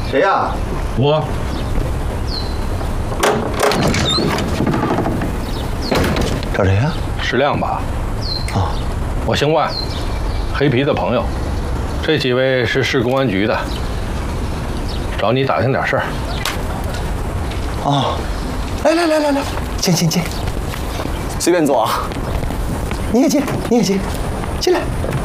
谁呀？ 我。 找谁呀？ 石亮吧？ 啊， 我姓万，黑皮的朋友。这几位是市公安局的，找你打听点事儿。 哦，来，进，随便坐啊。你也进，进来。